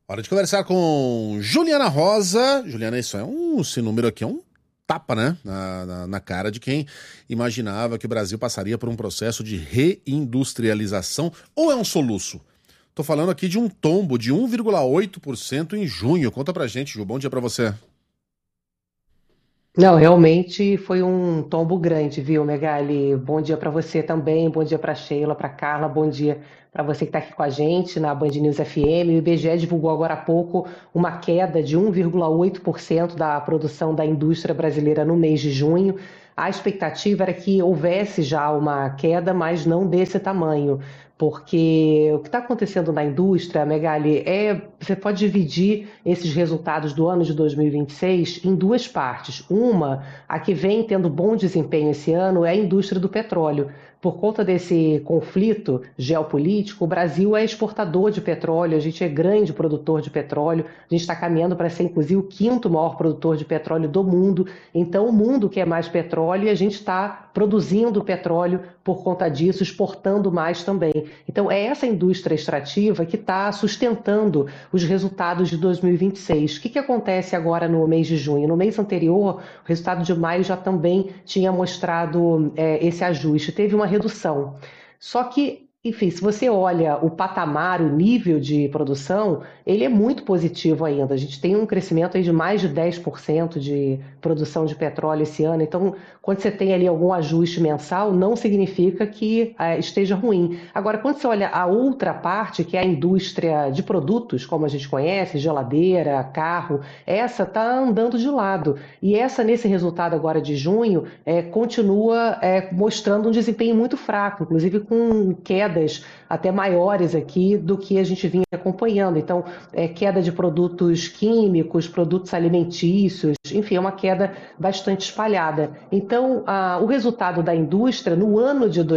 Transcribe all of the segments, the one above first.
Hora de conversar com Juliana Rosa. Juliana, esse número aqui é um tapa, né? Na cara de quem imaginava que o Brasil passaria por um processo de reindustrialização, ou é um soluço? Tô falando aqui de um tombo de 1,8% em junho. Conta pra gente, Ju. Bom dia pra você. Não, realmente foi um tombo grande, viu, Megali? Bom dia para você também, bom dia para Sheila, para Carla, bom dia para você que está aqui com a gente na Band News FM. O IBGE divulgou agora há pouco uma queda de 1,8% da produção da indústria brasileira no mês de junho. A expectativa era que houvesse já uma queda, mas não desse tamanho. Porque o que está acontecendo na indústria, Megali, você pode dividir esses resultados do ano de 2026 em duas partes. Uma, a que vem tendo bom desempenho esse ano, é a indústria do petróleo. Por conta desse conflito geopolítico, o Brasil é exportador de petróleo, a gente é grande produtor de petróleo, a gente está caminhando para ser, inclusive, o quinto maior produtor de petróleo do mundo. Então, o mundo quer mais petróleo e a gente está produzindo petróleo por conta disso, exportando mais também. Então, é essa indústria extrativa que está sustentando os resultados de 2026. O que acontece agora no mês de junho? No mês anterior, o resultado de maio já também tinha mostrado esse ajuste, teve uma redução. Só que, enfim, se você olha o patamar, o nível de produção, ele é muito positivo ainda. A gente tem um crescimento aí de mais de 10% de produção de petróleo esse ano. Então, quando você tem ali algum ajuste mensal, não significa que esteja ruim. Agora, quando você olha a outra parte, que é a indústria de produtos, como a gente conhece, geladeira, carro, essa está andando de lado. E essa, nesse resultado agora de junho, continua mostrando um desempenho muito fraco, inclusive com quedas até maiores aqui do que a gente vinha acompanhando. Então, queda de produtos químicos, produtos alimentícios, enfim, é uma queda bastante espalhada. Então, o resultado da indústria no ano de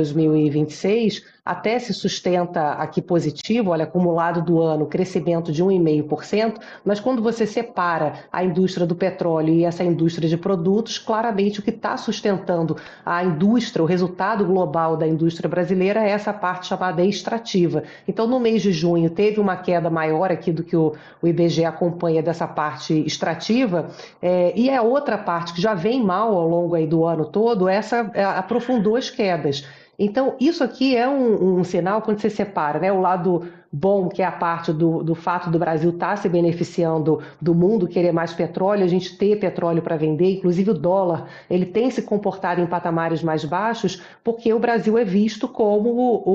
2026 até se sustenta aqui positivo, olha, acumulado do ano, crescimento de 1,5%, mas quando você separa a indústria do petróleo e essa indústria de produtos, claramente o que está sustentando a indústria, o resultado global da indústria brasileira é essa parte chamada extrativa. Então, no mês de junho, teve uma queda maior aqui do que o IBGE acompanha dessa parte extrativa, e a outra parte que já vem mal ao longo aí do ano todo, essa aprofundou as quedas. Então, isso aqui é um sinal quando você separa, né? O lado bom, que é a parte do fato do Brasil estar se beneficiando do mundo querer mais petróleo, a gente ter petróleo para vender, inclusive o dólar, ele tem se comportado em patamares mais baixos, porque o Brasil é visto como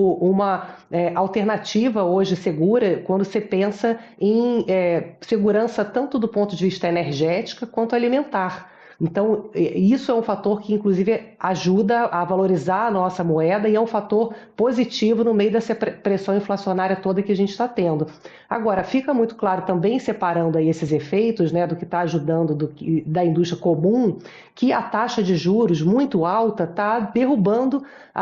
uma alternativa hoje segura quando você pensa em segurança tanto do ponto de vista energético quanto alimentar. Então, isso é um fator que, inclusive, ajuda a valorizar a nossa moeda e é um fator positivo no meio dessa pressão inflacionária toda que a gente está tendo. Agora, fica muito claro também, separando aí esses efeitos, né, do que está ajudando da indústria comum, que a taxa de juros muito alta está derrubando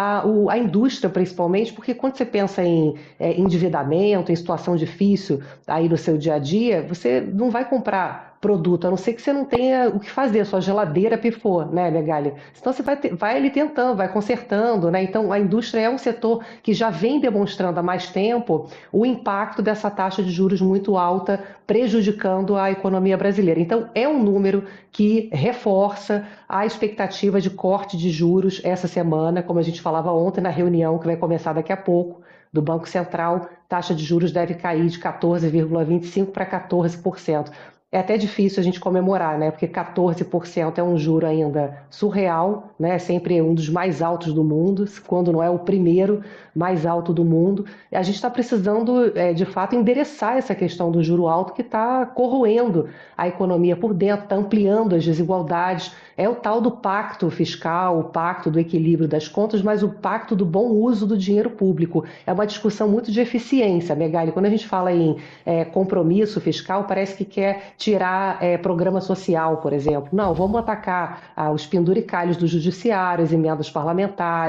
a indústria, principalmente, porque quando você pensa em endividamento, em situação difícil aí no seu dia a dia, você não vai comprar produto, a não ser que você não tenha o que fazer, sua geladeira pifou, né, Megali? Então você vai ali tentando, vai consertando, né? Então a indústria é um setor que já vem demonstrando há mais tempo o impacto dessa taxa de juros muito alta, prejudicando a economia brasileira. Então é um número que reforça a expectativa de corte de juros essa semana, como a gente falava ontem na reunião que vai começar daqui a pouco, do Banco Central, taxa de juros deve cair de 14,25% para 14%. É até difícil a gente comemorar, né? Porque 14% é um juro ainda surreal, né? Sempre um dos mais altos do mundo, quando não é o primeiro mais alto do mundo. E a gente está precisando, de fato, endereçar essa questão do juro alto que está corroendo a economia por dentro, está ampliando as desigualdades. É o tal do pacto fiscal, o pacto do equilíbrio das contas, mas o pacto do bom uso do dinheiro público. É uma discussão muito de eficiência, Megali. Quando a gente fala em compromisso fiscal, parece que quer tirar programa social, por exemplo. Não, vamos atacar os penduricalhos do judiciário, as emendas parlamentares,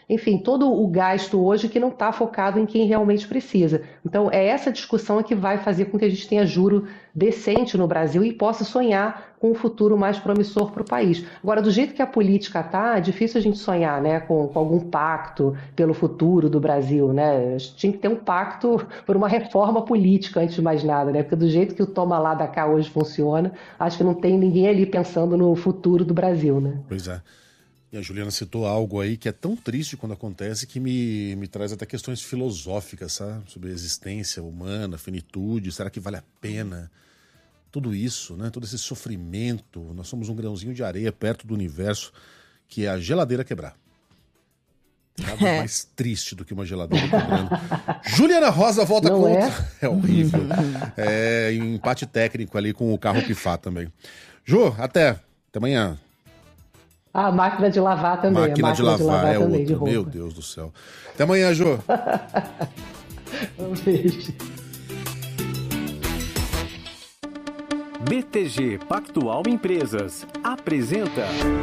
enfim, todo o gasto hoje que não está focado em quem realmente precisa. Então, é essa discussão que vai fazer com que a gente tenha juro decente no Brasil e possa sonhar com um futuro mais promissor para o país. Agora, do jeito que a política está, é difícil a gente sonhar, né, com algum pacto pelo futuro do Brasil, né? A gente tinha que ter um pacto por uma reforma política antes de mais nada, né? Porque do jeito que o toma lá da cá hoje funciona, acho que não tem ninguém ali pensando no futuro do Brasil, né? Pois é. E a Juliana citou algo aí que é tão triste quando acontece que me traz até questões filosóficas, sabe? Sobre a existência humana, finitude, será que vale a pena tudo isso, né? Todo esse sofrimento? Nós somos um grãozinho de areia perto do universo, que é a geladeira quebrar. Nada mais triste do que uma geladeira quebrando. Juliana Rosa volta Não com... é horrível. Empate técnico ali com o carro pifar também. Ju, até amanhã. A máquina de lavar também. Máquina de lavar é também, outra. Meu Deus do céu. Até amanhã, Ju. Um beijo. BTG Pactual Empresas apresenta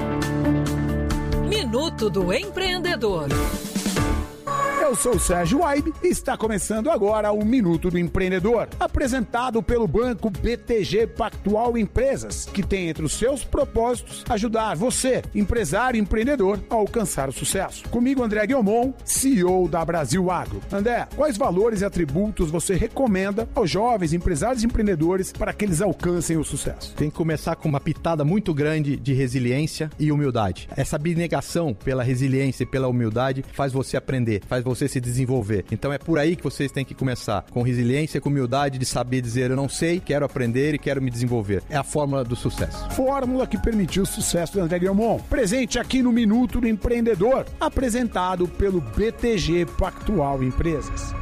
Minuto do Empreendedor. Eu sou o Sérgio Waibe e está começando agora o Minuto do Empreendedor, apresentado pelo banco BTG Pactual Empresas, que tem entre os seus propósitos ajudar você, empresário e empreendedor, a alcançar o sucesso. Comigo, André Guilmon, CEO da Brasil Agro. André, quais valores e atributos você recomenda aos jovens empresários e empreendedores para que eles alcancem o sucesso? Tem que começar com uma pitada muito grande de resiliência e humildade. Essa abnegação pela resiliência e pela humildade faz você aprender, faz você se desenvolver. Então é por aí que vocês têm que começar, com resiliência, com humildade de saber dizer eu não sei, quero aprender e quero me desenvolver. É a fórmula do sucesso. Fórmula que permitiu o sucesso do André Guilmon. Presente aqui no Minuto do Empreendedor, apresentado pelo BTG Pactual Empresas.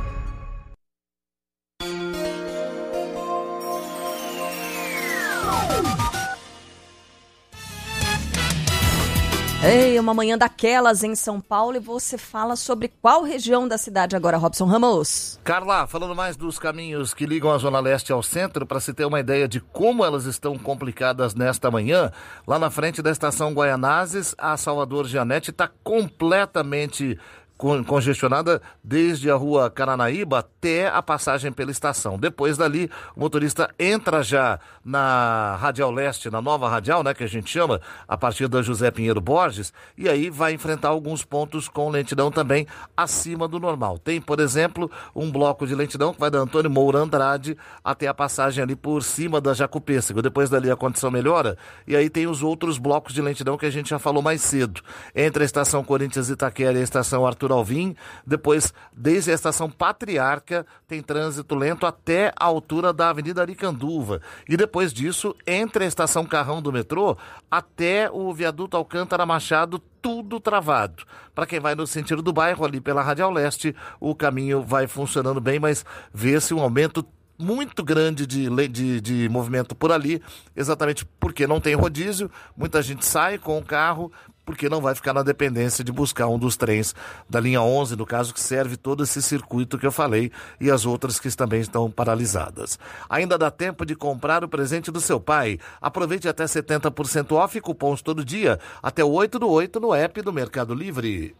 Ei, uma manhã daquelas em São Paulo e você fala sobre qual região da cidade agora, Robson Ramos? Carla, falando mais dos caminhos que ligam a Zona Leste ao centro, para se ter uma ideia de como elas estão complicadas nesta manhã, lá na frente da estação Guaianazes, a Salvador Gianetti está completamente congestionada desde a rua Caranaíba até a passagem pela estação. Depois dali, o motorista entra já na Radial Leste, na nova Radial, né, que a gente chama, a partir da José Pinheiro Borges, e aí vai enfrentar alguns pontos com lentidão também acima do normal. Tem, por exemplo, um bloco de lentidão que vai da Antônio Moura Andrade até a passagem ali por cima da Jacupêssego. Depois dali a condição melhora, e aí tem os outros blocos de lentidão que a gente já falou mais cedo. Entre a estação Corinthians Itaquera e a estação Arthur Alvim, depois, desde a estação Patriarca, tem trânsito lento até a altura da Avenida Aricanduva. E depois disso, entre a estação Carrão do metrô até o viaduto Alcântara Machado, tudo travado. Para quem vai no sentido do bairro, ali pela Radial Leste, o caminho vai funcionando bem, mas vê-se um aumento muito grande de movimento por ali, exatamente porque não tem rodízio, muita gente sai com o carro, porque não vai ficar na dependência de buscar um dos trens da linha 11, no caso, que serve todo esse circuito que eu falei, e as outras que também estão paralisadas. Ainda dá tempo de comprar o presente do seu pai. Aproveite até 70% off e cupons todo dia, até o 8/8 no app do Mercado Livre.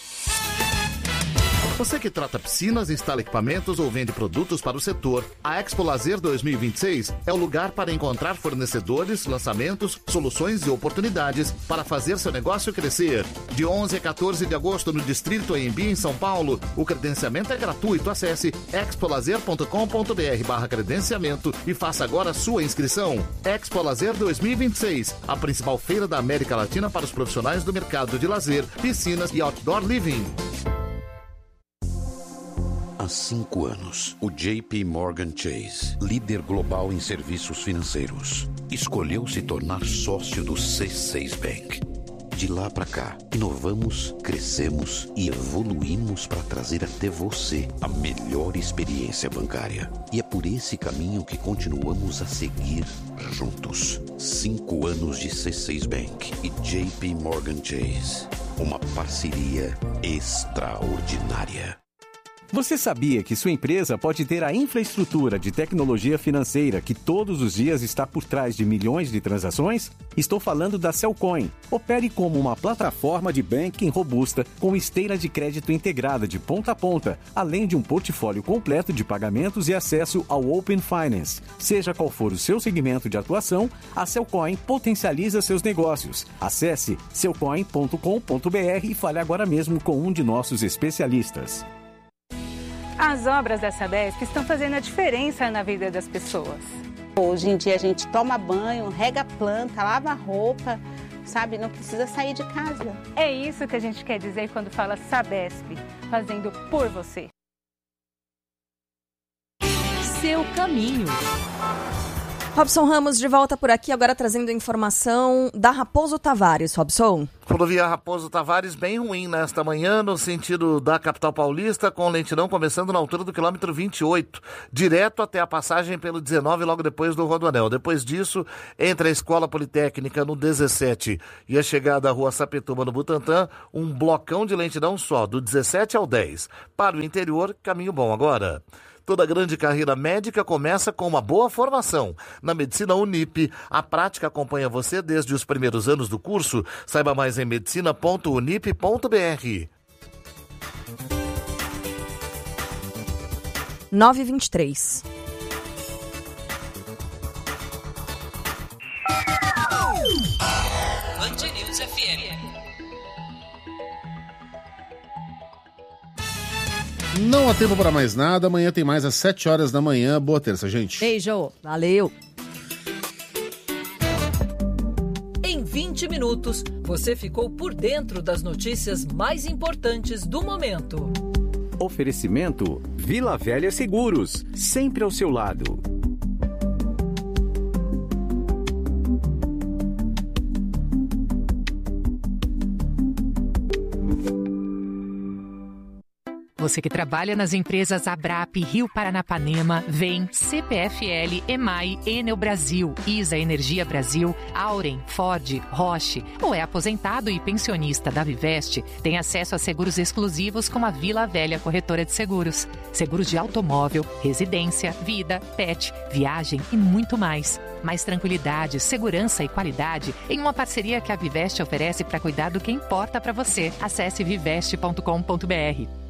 Você que trata piscinas, instala equipamentos ou vende produtos para o setor, a Expo Lazer 2026 é o lugar para encontrar fornecedores, lançamentos, soluções e oportunidades para fazer seu negócio crescer. De 11 a 14 de agosto no Distrito AMB, em São Paulo, o credenciamento é gratuito. Acesse expolazer.com.br/credenciamento e faça agora a sua inscrição. Expo Lazer 2026, a principal feira da América Latina para os profissionais do mercado de lazer, piscinas e outdoor living. Há 5 anos, o JP Morgan Chase, líder global em serviços financeiros, escolheu se tornar sócio do C6 Bank. De lá para cá, inovamos, crescemos e evoluímos para trazer até você a melhor experiência bancária. E é por esse caminho que continuamos a seguir juntos. 5 anos de C6 Bank e JP Morgan Chase. Uma parceria extraordinária. Você sabia que sua empresa pode ter a infraestrutura de tecnologia financeira que todos os dias está por trás de milhões de transações? Estou falando da Cellcoin. Opere como uma plataforma de banking robusta com esteira de crédito integrada de ponta a ponta, além de um portfólio completo de pagamentos e acesso ao Open Finance. Seja qual for o seu segmento de atuação, a Cellcoin potencializa seus negócios. Acesse cellcoin.com.br e fale agora mesmo com um de nossos especialistas. As obras da Sabesp estão fazendo a diferença na vida das pessoas. Hoje em dia a gente toma banho, rega a planta, lava a roupa, sabe? Não precisa sair de casa. É isso que a gente quer dizer quando fala Sabesp, fazendo por você. Seu caminho. Robson Ramos de volta por aqui, agora trazendo informação da Raposo Tavares. Robson. Rodovia Raposo Tavares bem ruim nesta manhã, no sentido da capital paulista, com lentidão começando na altura do quilômetro 28, direto até a passagem pelo 19, logo depois do Rodoanel. Depois disso, entre a Escola Politécnica no 17 e a chegada à Rua Sapetuma no Butantã, um blocão de lentidão só, do 17 ao 10. Para o interior, caminho bom agora. Toda grande carreira médica começa com uma boa formação. Na Medicina Unip, a prática acompanha você desde os primeiros anos do curso. Saiba mais em medicina.unip.br. 9h23. Band News FM. Não há tempo para mais nada. Amanhã tem mais às 7 horas da manhã. Boa terça, gente. Beijo. Valeu. Em 20 minutos, você ficou por dentro das notícias mais importantes do momento. Oferecimento Vila Velha Seguros, sempre ao seu lado. Você que trabalha nas empresas Abrap, Rio Paranapanema, VEM, CPFL, EMAI, Enel Brasil, ISA Energia Brasil, Auren, Ford, Roche, ou é aposentado e pensionista da Viveste, tem acesso a seguros exclusivos com a Vila Velha Corretora de Seguros. Seguros de automóvel, residência, vida, pet, viagem e muito mais. Mais tranquilidade, segurança e qualidade em uma parceria que a Viveste oferece para cuidar do que importa para você. Acesse viveste.com.br.